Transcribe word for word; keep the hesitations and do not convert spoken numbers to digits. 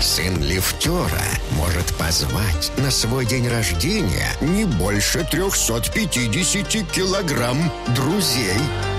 Сын лифтера может позвать на свой день рождения не больше трехсот пятидесяти килограмм друзей.